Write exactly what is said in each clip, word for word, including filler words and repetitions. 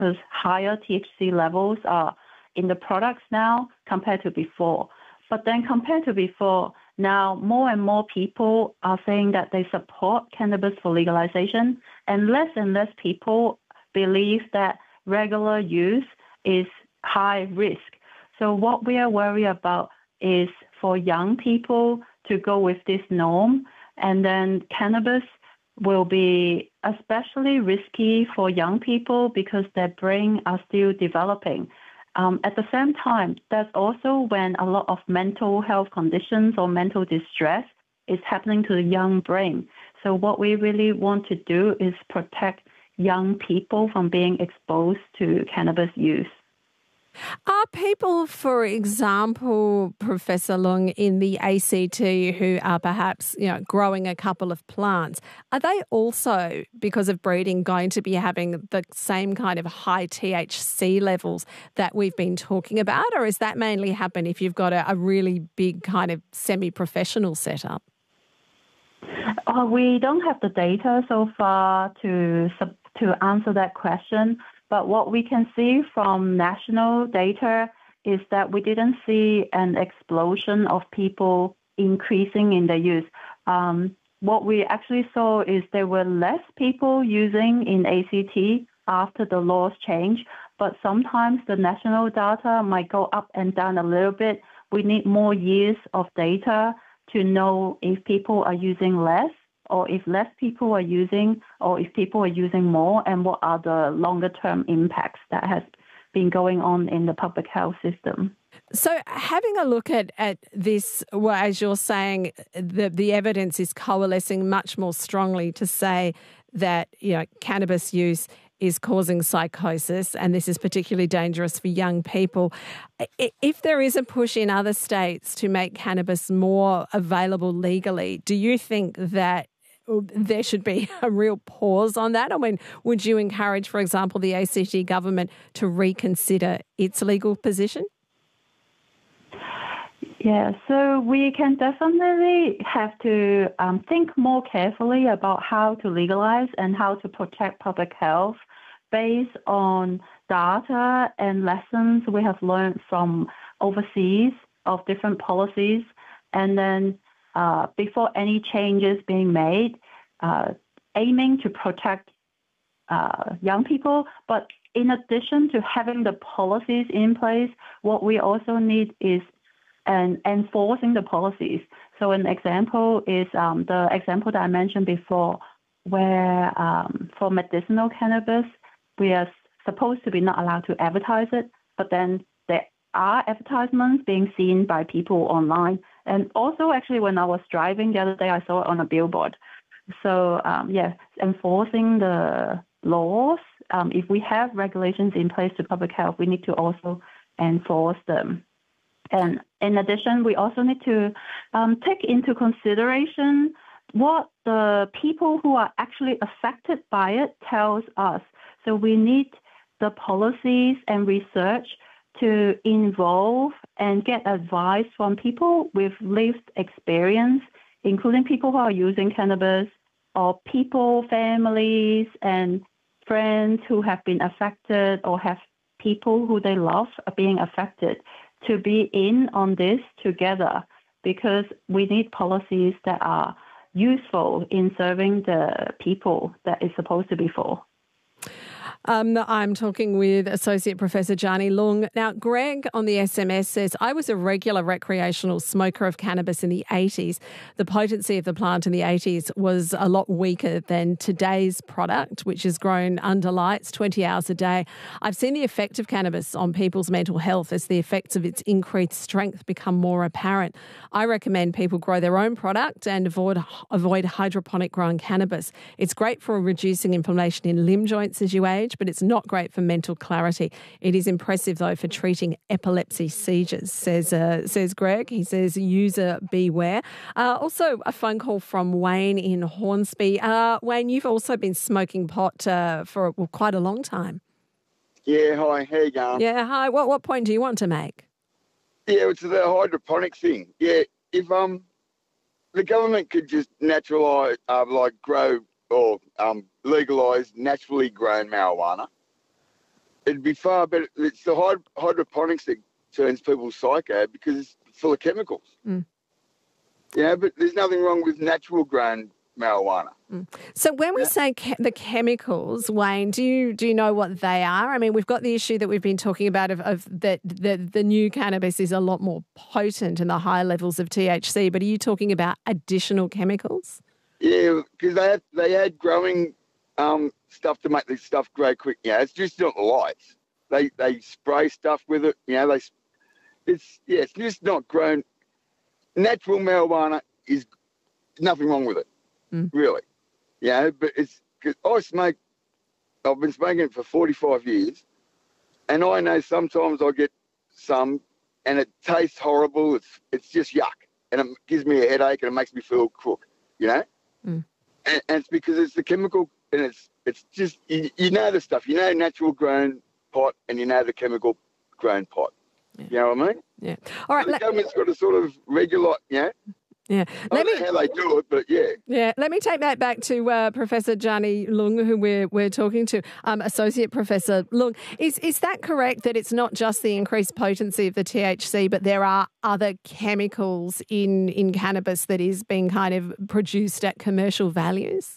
because higher T H C levels are in the products now compared to before. But then compared to before, now more and more people are saying that they support cannabis for legalization, and less and less people believe that regular use is high risk. So what we are worried about is for young people to go with this norm, and then cannabis will be especially risky for young people because their brain are still developing. Um, at the same time, that's also when a lot of mental health conditions or mental distress is happening to the young brain. So what we really want to do is protect young people from being exposed to cannabis use. Are people, for example, Professor Leung, in the A C T who are perhaps, you know, growing a couple of plants, are they also, because of breeding, going to be having the same kind of high T H C levels that we've been talking about? Or is that mainly happen if you've got a, a really big kind of semi-professional setup? Uh, we don't have the data so far to to answer that question. But what we can see from national data is that we didn't see an explosion of people increasing in the use. Um, what we actually saw is there were less people using in A C T after the laws change, but sometimes the national data might go up and down a little bit. We need more years of data to know if people are using less, or if less people are using, or if people are using more, and what are the longer-term impacts that has been going on in the public health system. So having a look at, at this, well, as you're saying, the, the evidence is coalescing much more strongly to say that, you know, cannabis use is causing psychosis, and this is particularly dangerous for young people. If there is a push in other states to make cannabis more available legally, do you think that there should be a real pause on that? I mean, would you encourage, for example, the A C T government to reconsider its legal position? Yeah, so we can definitely have to um, think more carefully about how to legalize and how to protect public health based on data and lessons we have learned from overseas of different policies. And then uh, before any changes being made, uh, aiming to protect uh, young people. But in addition to having the policies in place, what we also need is and enforcing the policies. So an example is um, the example that I mentioned before, where um, for medicinal cannabis, we are supposed to be not allowed to advertise it, but then there are advertisements being seen by people online. And also, actually, when I was driving the other day, I saw it on a billboard. So, um, yeah, enforcing the laws. Um, if we have regulations in place to public health, we need to also enforce them. And in addition, we also need to um, take into consideration what the people who are actually affected by it tells us. So we need the policies and research to involve and get advice from people with lived experience, including people who are using cannabis, or people, families, and friends who have been affected or have people who they love are being affected, to be in on this together, because we need policies that are useful in serving the people that it's supposed to be for. Um, I'm talking with Associate Professor Jani Leung. Now, Greg on the S M S says, I was a regular recreational smoker of cannabis in the eighties. The potency of the plant in the eighties was a lot weaker than today's product, which is grown under lights twenty hours a day. I've seen the effect of cannabis on people's mental health as the effects of its increased strength become more apparent. I recommend people grow their own product and avoid, avoid hydroponic grown cannabis. It's great for reducing inflammation in limb joints as you age, but it's not great for mental clarity. It is impressive, though, for treating epilepsy seizures, says uh, says Greg. He says, user beware. Uh, also, a phone call from Wayne in Hornsby. Uh, Wayne, you've also been smoking pot uh, for well, quite a long time. Yeah, hi. How you going? Yeah, hi. What, what point do you want to make? Yeah, it's the hydroponic thing. Yeah, if um the government could just naturalise, uh, like grow or um, legalise naturally grown marijuana, it'd be far better. It's the hyd- hydroponics that turns people psycho because it's full of chemicals. Mm. You know, but there's nothing wrong with natural grown marijuana. Mm. So when we Yeah. say che- the chemicals, Wayne, do you do you know what they are? I mean, we've got the issue that we've been talking about of, of that the, the new cannabis is a lot more potent in the high levels of T H C, but are you talking about additional chemicals? Yeah, because they had, they had growing um, stuff to make this stuff grow quick. Yeah, it's just not the lights. They they spray stuff with it. You know, they it's yeah, it's just not grown. Natural marijuana is nothing wrong with it, Mm. really. Yeah, but it's because I smoke. I've been smoking it for forty-five years, and I know sometimes I get some, and it tastes horrible. It's it's just yuck, and it gives me a headache, and it makes me feel crook. You know. Mm. And, and it's because it's the chemical, and it's it's just you, you know the stuff. You know natural grown pot, and you know the chemical grown pot. Yeah. You know what I mean? Yeah. All right. So the Let, government's got to sort of regulate. You know, yeah. I Let don't me. know how they do it, but yeah. Yeah, let me take that back to uh, Professor Gianni Lung, who we're we're talking to, um, Associate Professor Lung. Is is that correct that it's not just the increased potency of the T H C, but there are other chemicals in in cannabis that is being kind of produced at commercial values?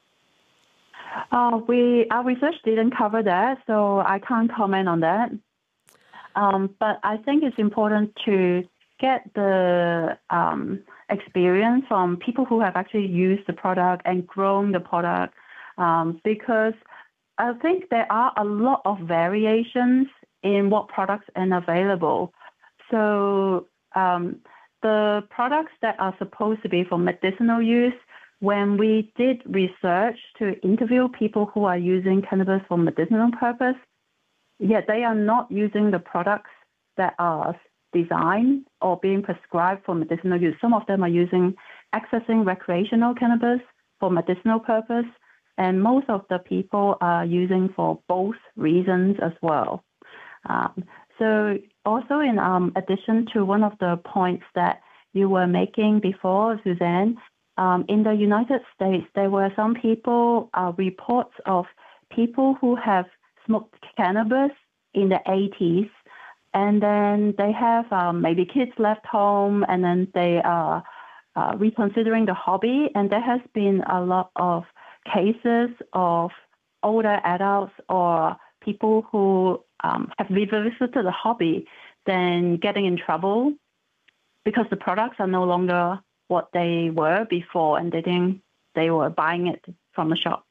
Uh, we our research didn't cover that, so I can't comment on that. Um, but I think it's important to get the um, experience from people who have actually used the product and grown the product, um, because I think there are a lot of variations in what products are available. So um, the products that are supposed to be for medicinal use, when we did research to interview people who are using cannabis for medicinal purpose, yet they are not using the products that are designed or being prescribed for medicinal use. Some of them are using, accessing recreational cannabis for medicinal purpose, and most of the people are using for both reasons as well. Um, so also in um, addition to one of the points that you were making before, Suzanne, um, in the United States, there were some people, uh, reports of people who have smoked cannabis in the eighties, and then they have um, maybe kids left home, and then they are uh, reconsidering the hobby, and there has been a lot of cases of older adults or people who um, have revisited the hobby, then getting in trouble because the products are no longer what they were before, and they didn't, they were buying it from the shop.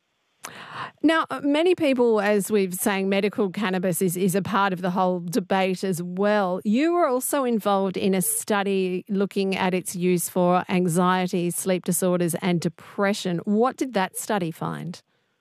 Now, many people, as we've saying, medical cannabis is, is a part of the whole debate as well. You were also involved in a study looking at its use for anxiety, sleep disorders and depression. What did that study find?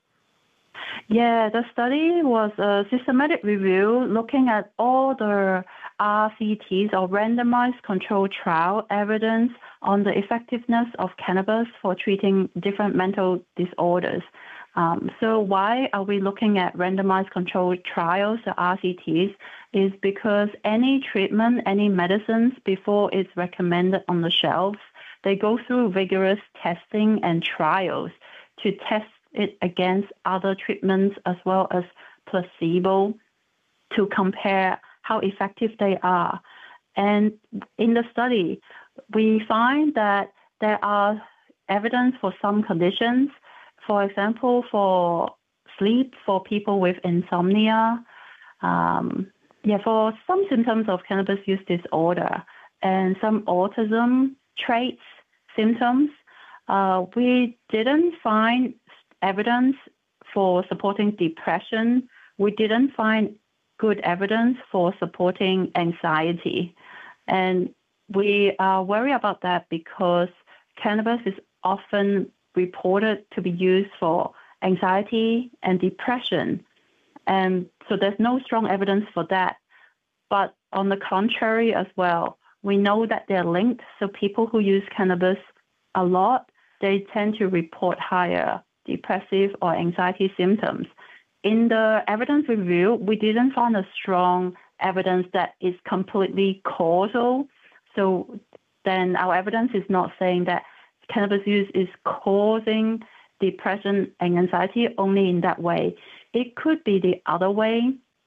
Yeah, the study was a systematic review looking at all the R C Ts, or randomized controlled trial evidence on the effectiveness of cannabis for treating different mental disorders. Um, so why are we looking at randomized controlled trials, the R C Ts, is because any treatment, any medicines, before it's recommended on the shelves, they go through rigorous testing and trials to test it against other treatments as well as placebo to compare how effective they are. And in the study, we find that there are evidence for some conditions. For example, for sleep, for people with insomnia, um, yeah, for some symptoms of cannabis use disorder and some autism traits, symptoms, uh, we didn't find evidence for supporting depression. We didn't find good evidence for supporting anxiety. And we are worried about that because cannabis is often reported to be used for anxiety and depression. And so there's no strong evidence for that. But on the contrary as well, we know that they're linked. So people who use cannabis a lot, they tend to report higher depressive or anxiety symptoms. In the evidence review, we didn't find a strong evidence that is completely causal. So then our evidence is not saying that cannabis use is causing depression and anxiety only in that way. It could be the other way.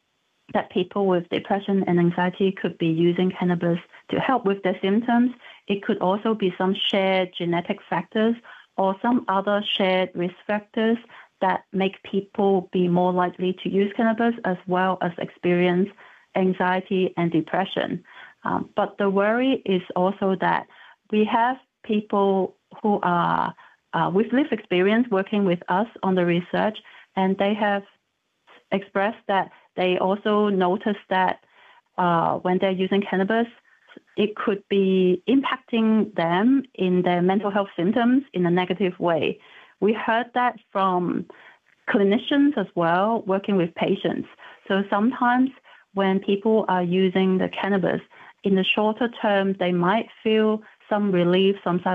that people with depression and anxiety could be using cannabis to help with their symptoms. It could also be some shared genetic factors or some other shared risk factors that make people be more likely to use cannabis as well as experience anxiety and depression. Um, but the worry is also that we have people who are uh, with lived experience working with us on the research, and they have expressed that they also noticed that uh, when they're using cannabis, it could be impacting them in their mental health symptoms in a negative way. We heard that from clinicians as well, working with patients. So sometimes when people are using the cannabis, in the shorter term, they might feel some relief, some